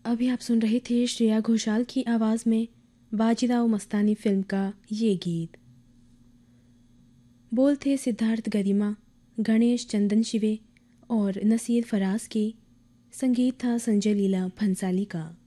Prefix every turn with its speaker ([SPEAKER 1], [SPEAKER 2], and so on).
[SPEAKER 1] अभी आप सुन रहे थे श्रेया घोषाल की आवाज़ में बाजीराव मस्तानी फिल्म का ये गीत। बोल थे सिद्धार्थ गरिमा, गणेश चंदन शिवे और नसीर फराज के। संगीत था संजय लीला भंसाली का।